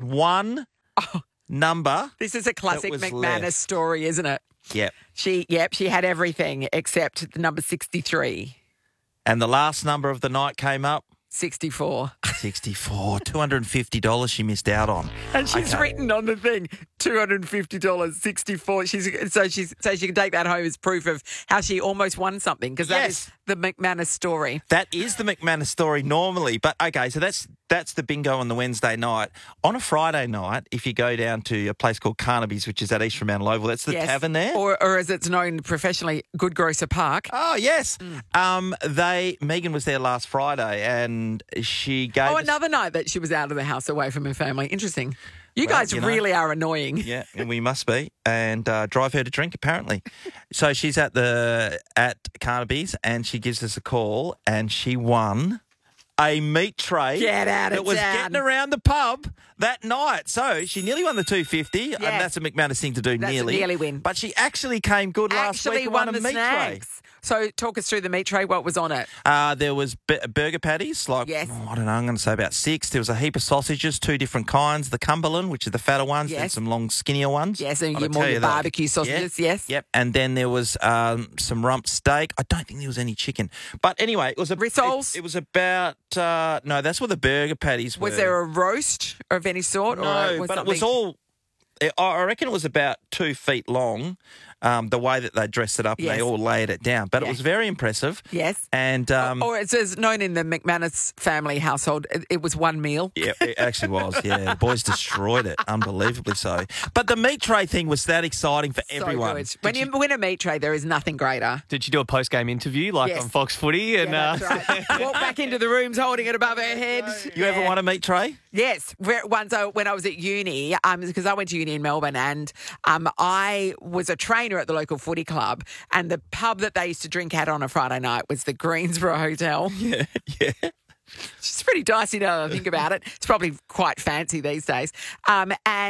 one number. This is a classic was McManus left. story, isn't it? Yep. She had everything except the number 63. And the last number of the night came up. 64. 64. $250 she missed out on. And she's Okay. written on the thing, $250, 64. So she can take that home as proof of how she almost won something, because that is Yes. the McManus story. That is the McManus story normally. But, okay, so that's the bingo on the Wednesday night. On a Friday night, if you go down to a place called Carnaby's, which is at East Fremantle Oval, that's the tavern there. Or as it's known professionally, Good Grocer Park. Oh, yes. Megan was there last Friday and she gave us- Another night that she was out of the house away from her family. Interesting. You Well, guys you know. really are annoying. Yeah, and we must be. And drive her to drink, apparently. So she's at Carnaby's and she gives us a call and she won a meat tray. Get out of that was town. getting around the pub that night. So she nearly won the $250. And Yes. that's a McManus thing to do, That's a nearly. nearly win. But she actually came good last week and won a the meat snacks. So talk us through the meat tray. What was on it? tray. There was burger patties, like, Yes. I don't know, I'm going to say about 6. There was a heap of sausages, 2 different kinds. The Cumberland, which are the fatter ones, and Yes. some long, skinnier ones. Yes, and I'll your more tell your you that. barbecue sausages, yes. Yep. And then there was some rump steak. I don't think there was any chicken. But anyway, it was Rissoles? It was about, no, that's what the burger patties were. Was there a roast of any sort? No, or but something? it was all, I reckon it was about 2 feet long, the way that they dressed it up and Yes. they all laid it down. But Yeah. it was very impressive. Yes. And Or it's as known in the McManus family household, it was one meal. yeah, it actually was. Yeah, the boys destroyed it, unbelievably so. But the meat tray thing was that exciting for everyone. So good. When you win a meat tray, there is nothing greater. Did she do a post-game interview like Yes. on Fox Footy? And Yeah, that's right. Walk back into the rooms holding it above her head. You ever won a meat tray? Yes. Once when I was at uni, because I went to uni in Melbourne, and I was a trainer at the local footy club, and the pub that they used to drink at on a Friday night was the Greensboro Hotel. Yeah. It's pretty dicey now that I think about it. It's probably quite fancy these days. So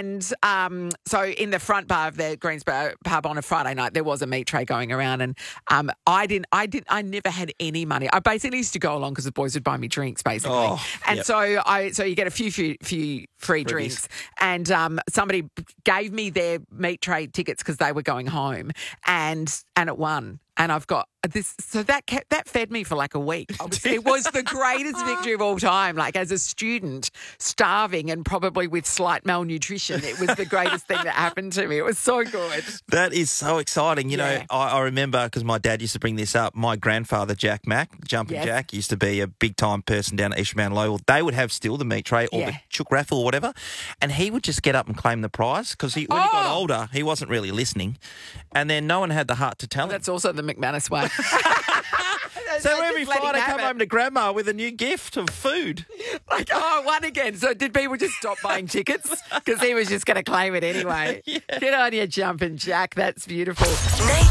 in the front bar of the Greensboro pub on a Friday night, there was a meat tray going around, and I never had any money. I basically used to go along because the boys would buy me drinks, basically. Oh, and yep. so you get a few free drinks, and somebody gave me their meat tray tickets because they were going home, and it won. And I've got this, so that fed me for like a week. It was the greatest victory of all time. Like as a student, starving and probably with slight malnutrition, it was the greatest thing that happened to me. It was so good. That is so exciting. You know, Yeah. I remember, because my dad used to bring this up, my grandfather, Jack Mack, Jumping Yes. Jack, used to be a big-time person down at East Fremantle Oval. They would have still the meat tray or Yeah. the chook raffle or whatever, and he would just get up and claim the prize because when he got older, he wasn't really listening, and then no one had the heart to tell him. That's also the McManus way. So every Just let him Friday, have come it. home to Grandma with a new gift of food. Like, won again. So did people just stop buying tickets? Because he was just going to claim it anyway. Good on you, Jumping Jack. That's beautiful.